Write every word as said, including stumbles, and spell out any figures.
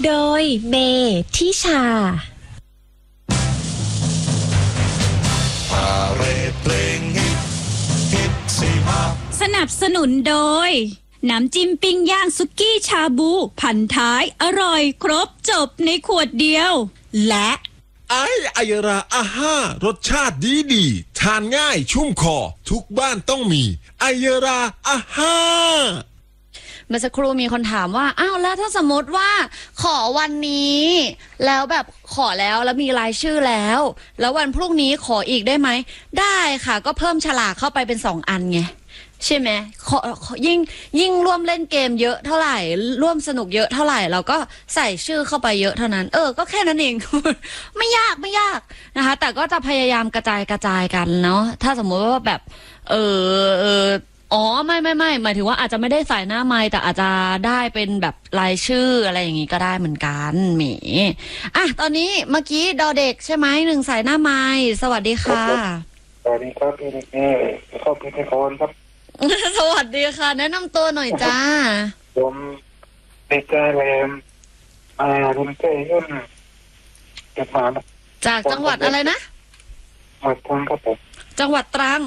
โดยเมทิชาสนับสนุนโดยน้ำจิ้มปิ้งย่างสุกี้ชาบูพันท้ายอร่อยครบจบในขวดเดียวและไอไอยราอาห้ารสชาติดีดีทานง่ายชุ่มคอทุกบ้านต้องมีไอยราอาห้าเมื่อสักครู่มีคนถามว่าอ้าวแล้วถ้าสมมติว่าขอวันนี้แล้วแบบขอแล้วแล้วมีรายชื่อแล้วแล้ววันพรุ่งนี้ขออีกได้ไหมได้ค่ะก็เพิ่มฉลากเข้าไปเป็นสองอันไงใช่ไหมยิ่งยิ่งร่วมเล่นเกมเยอะเท่าไหร่ร่วมสนุกเยอะเท่าไหร่เราก็ใส่ชื่อเข้าไปเยอะเท่านั้นเออก็แค่นั้นเอง ไม่ยากไม่ยากนะคะแต่ก็จะพยายามกระจายกระจายกันเนาะถ้าสมมติว่าแบบเออเอออ๋อไม่ไม่ไม่หมายถึงว่าอาจจะไม่ได้ใส่หน้าไมค์แต่อาจจะได้เป็นแบบรายชื่ออะไรอย่างงี้ก็ได้เหมือนกันหมีอ่ะตอนนี้เมื่อกี้ดอเด็กใช่ไหมหนึ่งใส่หน้าไมค์สวัสดีค่ะสวัสดีครับพี่เอ๋ขอบคุณพี่พรครับสวัสดีค่ะแนะนำตัวหน่อยจ้าผมเด็กแกแรมอ่าลุงเต้ยุ่นเก็บมาจากจังหวัดอะไรนะจังหวัดตรังครับผมจังหวัดตรัง